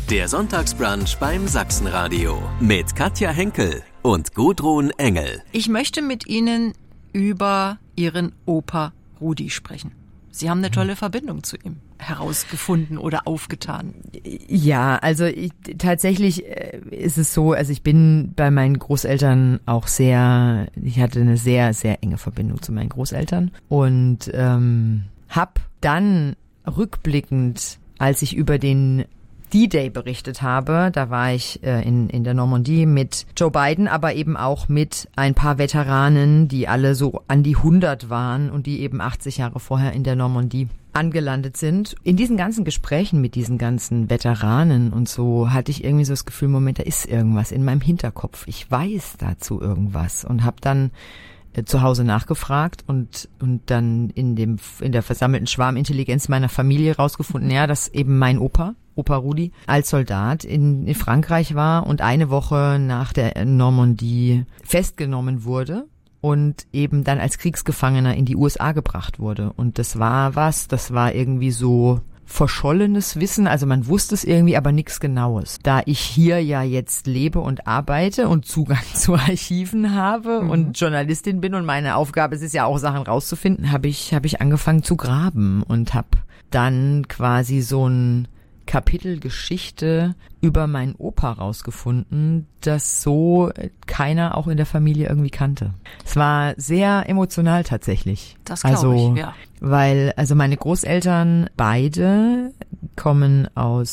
Der Sonntagsbrunch beim Sachsenradio mit Katja Henkel und Gudrun Engel. Ich möchte mit Ihnen über Ihren Opa Rudi sprechen. Sie haben eine tolle Verbindung zu ihm herausgefunden oder aufgetan. Ja, also tatsächlich ist es so, also ich bin bei meinen Großeltern ich hatte eine sehr, sehr enge Verbindung zu meinen Großeltern und habe dann rückblickend, als ich über den D-Day berichtet habe, da war ich in der Normandie mit Joe Biden, aber eben auch mit ein paar Veteranen, die alle so an die 100 waren und die eben 80 Jahre vorher in der Normandie angelandet sind. In diesen ganzen Gesprächen mit diesen ganzen Veteranen und so hatte ich irgendwie so das Gefühl, Moment, da ist irgendwas in meinem Hinterkopf. Ich weiß dazu irgendwas und habe dann zu Hause nachgefragt und dann in der versammelten Schwarmintelligenz meiner Familie rausgefunden, ja, dass eben mein Opa Rudi, als Soldat in Frankreich war und eine Woche nach der Normandie festgenommen wurde und eben dann als Kriegsgefangener in die USA gebracht wurde. Und das war irgendwie so verschollenes Wissen, also man wusste es irgendwie, aber nichts Genaues. Da ich hier ja jetzt lebe und arbeite und Zugang zu Archiven habe und Journalistin bin und meine Aufgabe ist es ja auch, Sachen rauszufinden, habe ich angefangen zu graben und habe dann quasi so ein Kapitel Geschichte über meinen Opa rausgefunden, das so keiner auch in der Familie irgendwie kannte. Es war sehr emotional tatsächlich. Das glaube ich, ja. Weil, meine Großeltern beide kommen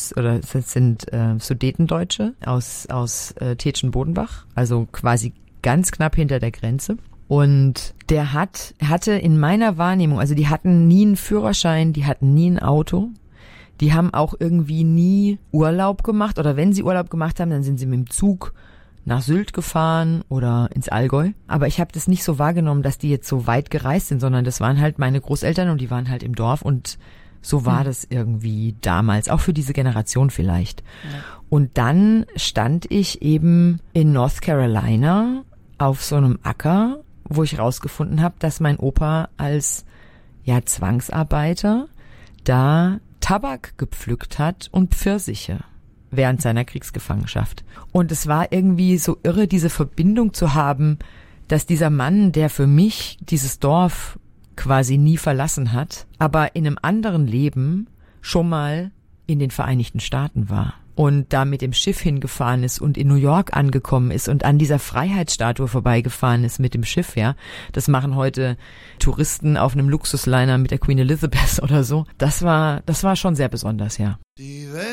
sind Sudetendeutsche aus Tetschen-Bodenbach, also quasi ganz knapp hinter der Grenze. Und der hatte in meiner Wahrnehmung, also die hatten nie einen Führerschein, die hatten nie ein Auto. Die haben auch irgendwie nie Urlaub gemacht oder wenn sie Urlaub gemacht haben, dann sind sie mit dem Zug nach Sylt gefahren oder ins Allgäu. Aber ich habe das nicht so wahrgenommen, dass die jetzt so weit gereist sind, sondern das waren halt meine Großeltern und die waren halt im Dorf und so war das irgendwie damals, auch für diese Generation vielleicht. Ja. Und dann stand ich eben in North Carolina auf so einem Acker, wo ich rausgefunden habe, dass mein Opa als Zwangsarbeiter da Tabak gepflückt hat und Pfirsiche während seiner Kriegsgefangenschaft. Und es war irgendwie so irre, diese Verbindung zu haben, dass dieser Mann, der für mich dieses Dorf quasi nie verlassen hat, aber in einem anderen Leben schon mal in den Vereinigten Staaten war und da mit dem Schiff hingefahren ist und in New York angekommen ist und an dieser Freiheitsstatue vorbeigefahren ist mit dem Schiff, ja. Das machen heute Touristen auf einem Luxusliner mit der Queen Elizabeth oder so. Das war schon sehr besonders, ja.